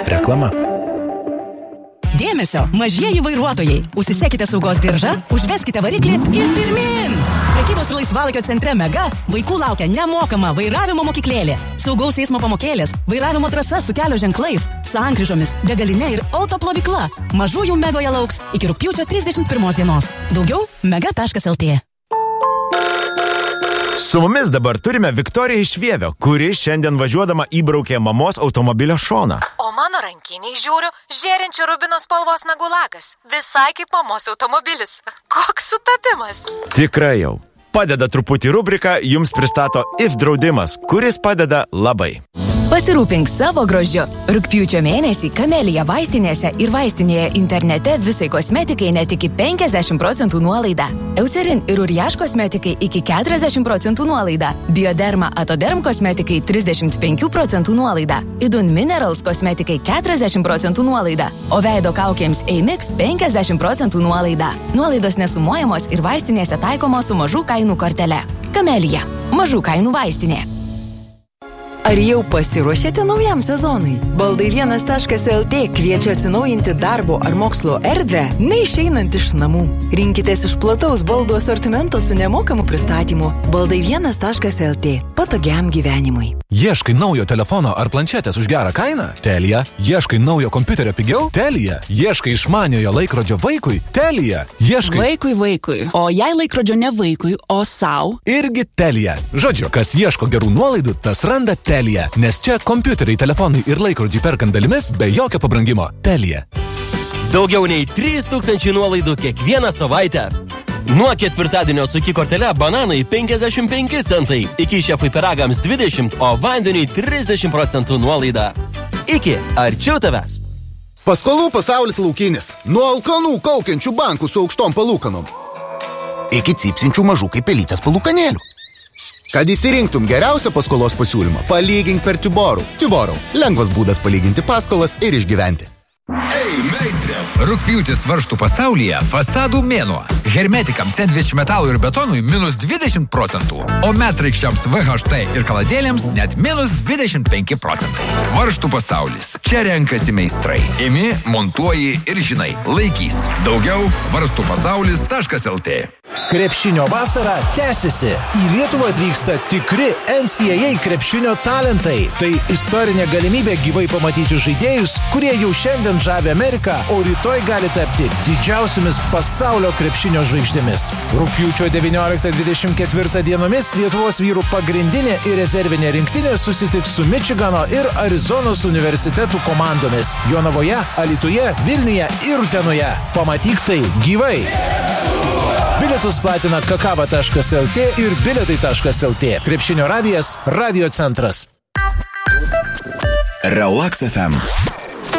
Reklama. Dėmesio, mažieji vairuotojai. Užsisekite saugos diržą, užveskite variklį ir pirmin. Prekybos ir laisvalaikio centre Mega vaikų laukia nemokama vairavimo mokyklėlė, saugaus eismo pamokėlės, vairavimo trasa su kelio ženklais, sankryžomis, degalinė ir autoplovykla. Mažųjų Megoje lauks iki rugpjūčio 31 dienos. Daugiau mega.lt. Su mumis dabar turime Viktoriją iš Vievio, kuri šiandien važiuodama įbraukė mamos automobilio šoną. O mano rankiniai žiūriu, žėrinčio rubino spalvos nagų lakas. Visai kaip mamos automobilis. Koks sutapimas. Tikrai jau. Padeda truputį rubrika, jums pristato IF draudimas, kuris padeda labai. Pasirūpink savo grožiu. Rugpjūčio mėnesį Kamelija vaistinėse ir vaistinėje internete visai kosmetikai net iki 50% nuolaida. Eucerin ir Uriaš kosmetikai iki 40% nuolaida. Bioderma Atoderm kosmetikai 35% nuolaida. Idun Minerals kosmetikai 40% nuolaida. O veido kaukėms Eimix 50% nuolaida. Nuolaidos nesumuojamos ir vaistinėse taikomos su mažų kainų kortele. Kamelija. Mažų kainų vaistinė. Ar jau pasiruošėte naujam sezonui? Baldai1.lt kviečia atsinaujinti darbo ar mokslo erdvę, neišeinant iš namų. Rinkitės iš plataus baldų asortimento su nemokamu pristatymu. Baldai1.lt. Patogiam gyvenimui. Ieškai naujo telefono ar planšetės už gerą kainą? Telia. Ieškai naujo kompiuterio pigiau? Telia. Ieškai išmaniojo laikrodžio vaikui? Telia. Ieškai... Vaikui. O jei laikrodžio ne vaikui, o sau? Irgi Telia. Žodžiu, kas ieško gerų nuolaidų, tas randa Telia. Nes čia kompiuteriai, telefonai ir laikrodžiai perkant dalimis be jokio pabrangimo. Telia. Daugiau nei 3000 nuolaidų kiekvieną savaitę. Nuo ketvirtadienio su kortele bananai 55 centai, iki šefui pyragams 20, o vandeniui 30% nuolaida. Iki arčiau tavęs. Paskolų pasaulis laukinis. Nuo alkanų kaukiančių bankų su aukštom palūkanom iki cypsinčių mažų kaip pelytės palūkanėlių. Kad įsirinktum geriausią paskolos pasiūlymą, palygink per Tiborų. Tiborų. Lengvas būdas palyginti paskolas ir išgyventi. Ei, meistrė! Rugpjūtis varžtų pasaulyje fasadų mėnuo. Hermetikams, sandvič metalų ir betonui -20%, o mesraikščiams VHT ir kaladėlėms net -25%. Varžtų pasaulis. Čia renkasi meistrai. Imi, montuoji ir žinai. Laikys. Daugiau varstupasaulis.lt. Krepšinio vasara tęsiasi. Į Lietuvą atvyksta tikri NCAA krepšinio talentai. Tai istorinė galimybė gyvai pamatyti žaidėjus, kurie jau šiandien žavi Ameriką, o rytoj gali tapti didžiausiomis pasaulio krepšinio žvaigždėmis. Rugpjūčio 19-24 dienomis Lietuvos vyrų pagrindinė ir rezervinė rinktinė susitiks su Mičigano ir Arizonos universitetų komandomis Jonavoje, Alytuje, Vilniuje ir Utenoje. Pamatyk tai gyvai. Bilietus platina kakava.lt ir bilietai.lt. Krepšinio radijas, Radio centras. Relax FM.